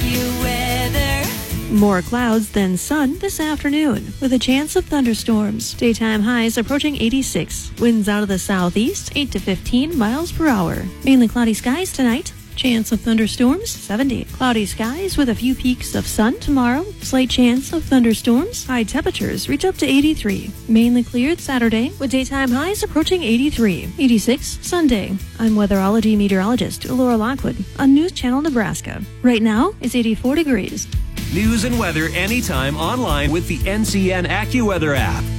AccuWeather. More clouds than sun this afternoon, with a chance of thunderstorms. Daytime highs approaching 86. Winds out of the southeast, 8 to 15 miles per hour. Mainly cloudy skies tonight. Chance of thunderstorms, 70. Cloudy skies with a few peaks of sun tomorrow. Slight chance of thunderstorms. High temperatures reach up to 83. Mainly cleared Saturday, with daytime highs approaching 83. 86 Sunday. I'm weatherology meteorologist Laura Lockwood on News Channel Nebraska. Right now, it's 84 degrees. News and weather anytime online with the NCN AccuWeather app.